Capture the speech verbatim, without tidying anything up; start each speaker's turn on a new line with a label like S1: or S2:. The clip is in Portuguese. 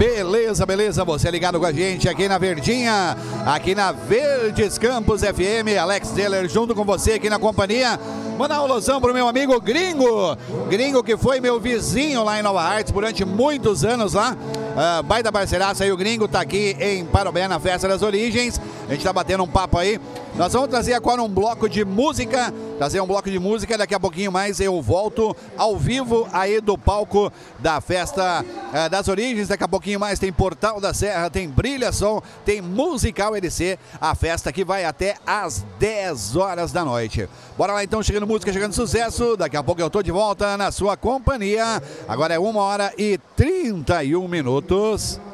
S1: Beleza, beleza, você ligado com a gente aqui na Verdinha, aqui na Verdes Campos F M, Alex Deller junto com você aqui na companhia. Mandar um alusão pro meu amigo Gringo, Gringo que foi meu vizinho lá em Nova Hartz durante muitos anos lá, uh, baita parceiraça aí, o Gringo tá aqui em Parobé na Festa das Origens, a gente tá batendo um papo aí. Nós vamos trazer agora um bloco de música, trazer um bloco de música, daqui a pouquinho mais eu volto ao vivo aí do palco da Festa uh, das Origens, daqui a pouquinho mais tem Portal da Serra, tem Brilha Som, tem Musical L C, a festa que vai até às dez horas da noite. Bora lá então, chegando música, chegando sucesso, daqui a pouco eu tô de volta na sua companhia, agora é uma hora e trinta e um minutos.